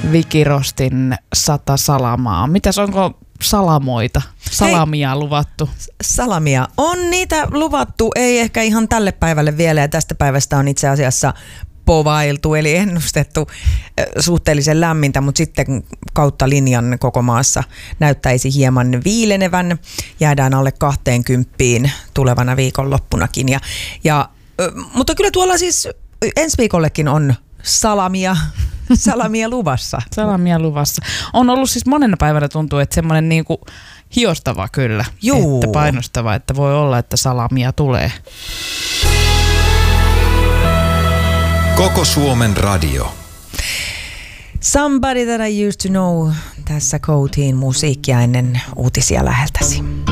Vikirostin 100 salamaa. Mitäs, onko salamoita, salamia luvattu? Salamia on niitä luvattu, ei ehkä ihan tälle päivälle vielä, ja tästä päivästä on itse asiassa povailtu, eli ennustettu suhteellisen lämmintä, mutta sitten kautta linjan koko maassa näyttäisi hieman viilenevän. Jäädään alle 20 tulevana viikonloppunakin. Mutta kyllä tuolla siis ensi viikollekin on salamia luvassa. Salamia luvassa. On ollut siis monena päivänä, tuntuu, että semmoinen niinku hiostava kyllä. Juu. Että painostava, että voi olla, että salamia tulee. Koko Suomen radio. Somebody that I used to know. Tässä Coatiin musiikkia ennen uutisia läheltäsi.